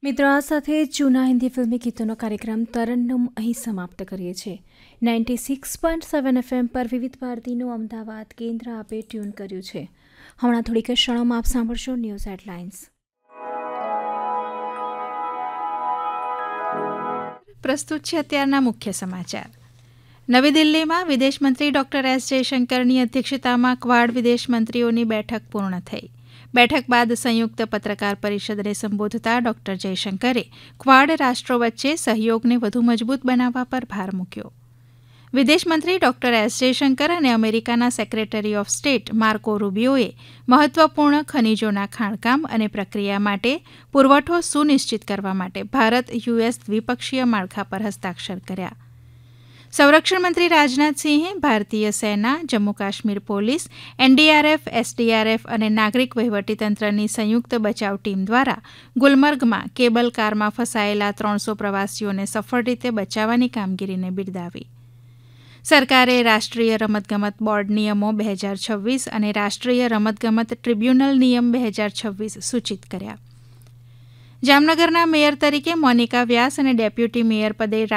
મિત્રો, આ સાથે જૂના હિન્દી ફિલ્મી ગીતોનો કાર્યક્રમ તરન્નુમ અહીં સમાપ્ત કરીએ છીએ. 96.7 FM પર વિવિધ ભારતીનું અમદાવાદ કેન્દ્ર આપે ટ્યુન કર્યું છે. હમણાં થોડીક ક્ષણોમાં આપ સાંભળશો ન્યૂઝ હેડલાઇન્સ. પ્રસ્તુત છે અત્યારના મુખ્ય સમાચાર. નવી દિલ્હીમાં વિદેશમંત્રી ડોક્ટર એસ જયશંકરની અધ્યક્ષતામાં ક્વાડ વિદેશમંત્રીઓની બેઠક પૂર્ણ થઈ. બેઠક બાદ સંયુક્ત પત્રકાર પરિષદને સંબોધતા ડોક્ટર જયશંકરે ક્વાડ રાષ્ટ્રો વચ્ચે સહયોગને વધુ મજબૂત બનાવવા પર ભાર મૂક્યો. વિદેશમંત્રી ડોક્ટર એસ જયશંકર અને અમેરિકાના સેક્રેટરી ઓફ સ્ટેટ માર્કો રૂબિયોએ મહત્વપૂર્ણ ખનીજોના ખાણકામ અને પ્રક્રિયા માટે પુરવઠો સુનિશ્ચિત કરવા માટે ભારત યુએસ દ્વિપક્ષીય માળખા પર હસ્તાક્ષર કર્યા. સંરક્ષણ મંત્રી રાજનાથસિંહે ભારતીય સેના, Jammu Kashmir police, NDRF, SDRF અને નાગરિક વહીવટીતંત્રની સંયુક્ત બચાવ ટીમ દ્વારા ગુલમર્ગમાં કેબલ કારમાં ફસાયેલા 300 પ્રવાસીઓને સફળ રીતે બચાવવાની કામગીરીને બિરદાવી. સરકારે રાષ્ટ્રીય રમતગમત બોર્ડ નિયમો 2026 અને રાષ્ટ્રીય રમતગમત ટ્રિબ્યુનલ નિયમ 2026 સૂચિત કર્યા. જામનગરના મેયર તરીકે મોનિકા વ્યાસ અને ડેપ્યુટી મેયર પદે